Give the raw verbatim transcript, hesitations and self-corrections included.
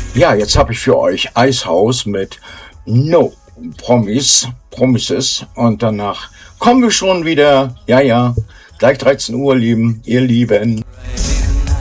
Ja, jetzt habe ich für euch Icehouse mit No Promise, Promises und danach kommen wir schon wieder. Ja, ja, gleich dreizehn Uhr, lieben, ihr Lieben.